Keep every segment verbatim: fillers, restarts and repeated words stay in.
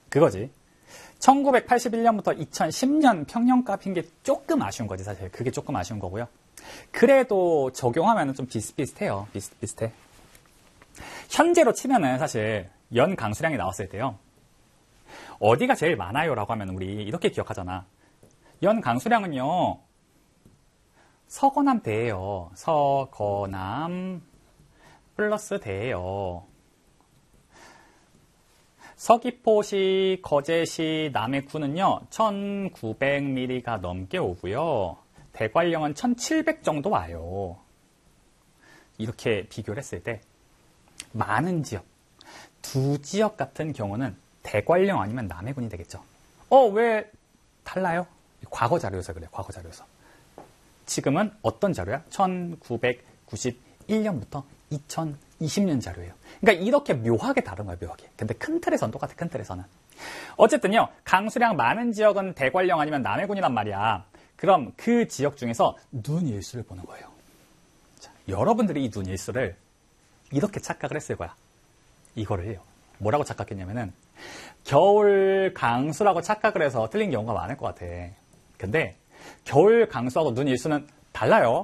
그거지. 천구백팔십일 년부터 이천십 년 평년값인 게 조금 아쉬운 거지, 사실. 그게 조금 아쉬운 거고요. 그래도 적용하면 좀 비슷비슷해요. 비슷비슷해. 현재로 치면은 사실 연 강수량이 나왔을 때요. 어디가 제일 많아요? 라고 하면 우리 이렇게 기억하잖아. 연 강수량은요. 서거남 대예요. 서거남 플러스 대예요. 서귀포시, 거제시, 남해군은요. 천구백 밀리미터가 넘게 오고요. 대관령은 천칠백 정도 와요. 이렇게 비교를 했을 때 많은 지역, 두 지역 같은 경우는 대관령 아니면 남해군이 되겠죠. 어, 왜 달라요? 과거 자료에서 그래요. 과거 자료에서. 지금은 어떤 자료야? 천구백구십일 년부터 이천이십 년 자료예요. 그러니까 이렇게 묘하게 다른 거예요. 묘하게. 근데 큰 틀에서는 똑같아. 큰 틀에서는. 어쨌든요. 강수량 많은 지역은 대관령 아니면 남해군이란 말이야. 그럼 그 지역 중에서 눈 일수를 보는 거예요. 자, 여러분들이 이 눈 일수를 이렇게 착각을 했을 거야. 이거를 해요. 뭐라고 착각했냐면은 겨울 강수라고 착각을 해서 틀린 경우가 많을 것 같아. 근데 겨울 강수하고 눈 일수는 달라요.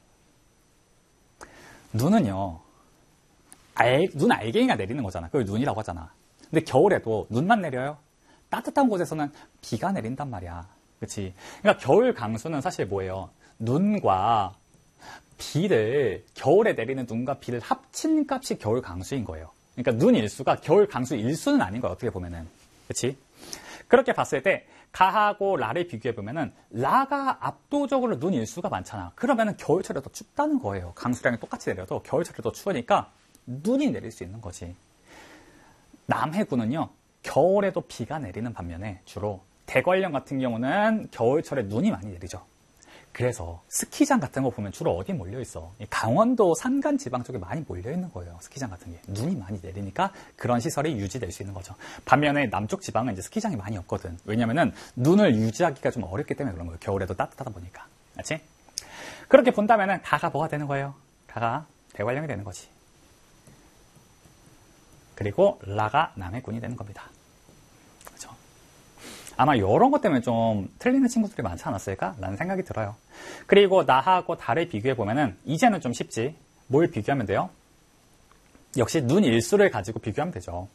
눈은요. 알, 눈 알갱이가 내리는 거잖아. 그걸 눈이라고 하잖아. 근데 겨울에도 눈만 내려요. 따뜻한 곳에서는 비가 내린단 말이야. 그치? 그러니까 겨울 강수는 사실 뭐예요? 눈과 비를, 겨울에 내리는 눈과 비를 합친 값이 겨울 강수인 거예요. 그러니까 눈 일수가 겨울 강수 일수는 아닌 거야. 어떻게 보면은. 그치? 그렇게 봤을 때 가하고 라를 비교해 보면은 라가 압도적으로 눈 일수가 많잖아. 그러면은 겨울철에 더 춥다는 거예요. 강수량이 똑같이 내려도 겨울철에 더 추우니까 눈이 내릴 수 있는 거지. 남해군은요. 겨울에도 비가 내리는 반면에 주로 대관령 같은 경우는 겨울철에 눈이 많이 내리죠. 그래서 스키장 같은 거 보면 주로 어디 몰려있어? 강원도 산간 지방 쪽에 많이 몰려있는 거예요. 스키장 같은 게. 눈이 많이 내리니까 그런 시설이 유지될 수 있는 거죠. 반면에 남쪽 지방은 이제 스키장이 많이 없거든. 왜냐면은 눈을 유지하기가 좀 어렵기 때문에 그런 거예요. 겨울에도 따뜻하다 보니까. 맞지? 그렇게 본다면은 가가 뭐가 되는 거예요? 가가 대관령이 되는 거지. 그리고 라가 남해군이 되는 겁니다. 그렇죠? 아마 이런 것 때문에 좀 틀리는 친구들이 많지 않았을까? 라는 생각이 들어요. 그리고 나하고 달을 비교해보면은 이제는 좀 쉽지. 뭘 비교하면 돼요? 역시 눈 일수를 가지고 비교하면 되죠.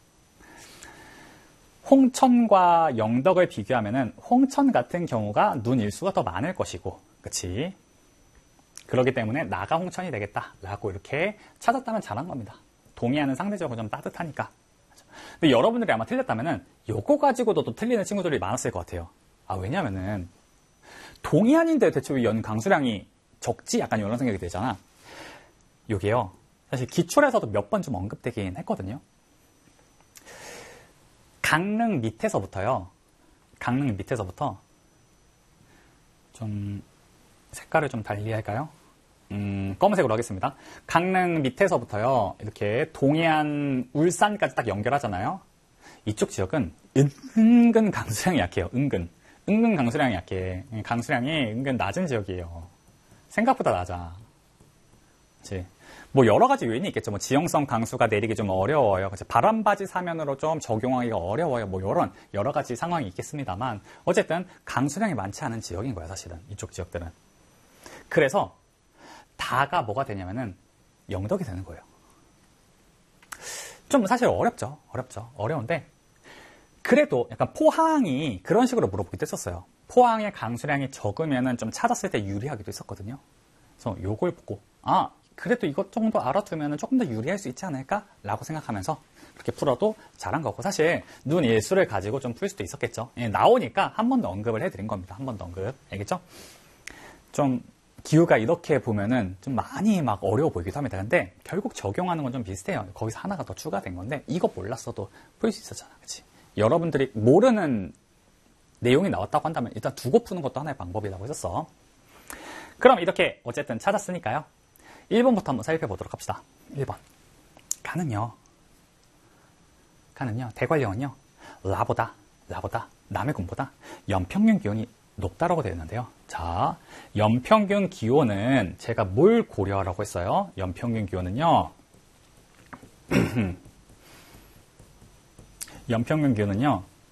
홍천과 영덕을 비교하면은 홍천 같은 경우가 눈 일수가 더 많을 것이고, 그치? 그렇기 때문에 나가 홍천이 되겠다. 라고 이렇게 찾았다면 잘한 겁니다. 동해안은 상대적으로 좀 따뜻하니까. 근데 여러분들이 아마 틀렸다면은 요거 가지고도 또 틀리는 친구들이 많았을 것 같아요. 아, 왜냐면은 동해안인데 대체 왜 연 강수량이 적지? 약간 이런 생각이 들잖아. 요게요. 사실 기출에서도 몇 번 좀 언급되긴 했거든요. 강릉 밑에서부터요. 강릉 밑에서부터 좀 색깔을 좀 달리 할까요? 음, 검은색으로 하겠습니다. 강릉 밑에서부터요. 이렇게 동해안, 울산까지 딱 연결하잖아요. 이쪽 지역은 은근 강수량이 약해요. 은근. 은근 강수량이 약해. 강수량이 은근 낮은 지역이에요. 생각보다 낮아. 그치? 뭐 여러 가지 요인이 있겠죠. 뭐 지형성 강수가 내리기 좀 어려워요. 그치? 바람바지 사면으로 좀 적용하기가 어려워요. 뭐 이런 여러 가지 상황이 있겠습니다만 어쨌든 강수량이 많지 않은 지역인 거야, 사실은. 이쪽 지역들은. 그래서 다가 뭐가 되냐면은 영덕이 되는 거예요. 좀 사실 어렵죠. 어렵죠. 어려운데 그래도 약간 포항이 그런 식으로 물어보기도 했었어요. 포항의 강수량이 적으면은 좀 찾았을 때 유리하기도 했었거든요. 그래서 요걸 보고 아 그래도 이것 정도 알아두면은 조금 더 유리할 수 있지 않을까라고 생각하면서 그렇게 풀어도 잘한 거고 사실 눈 일수를 가지고 좀 풀 수도 있었겠죠. 예, 나오니까 한 번 더 언급을 해드린 겁니다. 한 번 더 언급. 알겠죠? 좀 기후가 이렇게 보면은 좀 많이 막 어려워 보이기도 합니다. 근데 결국 적용하는 건 좀 비슷해요. 거기서 하나가 더 추가된 건데 이거 몰랐어도 풀 수 있었잖아. 그치? 여러분들이 모르는 내용이 나왔다고 한다면 일단 두고 푸는 것도 하나의 방법이라고 했었어. 그럼 이렇게 어쨌든 찾았으니까요. 일 번부터 한번 살펴보도록 합시다. 일 번. 가는요. 가는요. 대관령은요. 라보다, 라보다, 남해군보다 연평균 기온이 높다라고 되어 있는데요. 자, 연평균 기온은 제가 뭘 고려하라고 했어요? 연평균 기온은요. 연평균 기온은요.